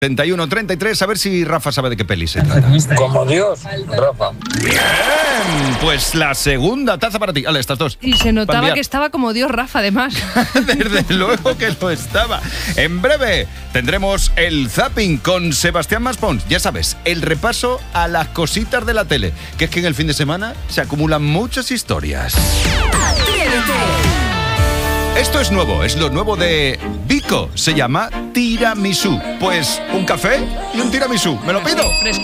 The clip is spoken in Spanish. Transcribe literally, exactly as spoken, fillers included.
treinta y uno treinta y tres, a ver si Rafa sabe de qué peli se trata. Como Dios, Rafa. Bien, pues la segunda taza para ti. Ale, estas dos. Y se notaba Cambiar. que estaba como Dios, Rafa, además. Desde luego que lo estaba. En breve tendremos el zapping con Sebastián Maspons. Ya sabes, el repaso a las cositas de la tele, que es que en el fin de semana se acumulan muchas historias. Esto es nuevo, es lo nuevo de Vico. Se llama tiramisú. Pues un café y un tiramisú. ¿Me lo pido?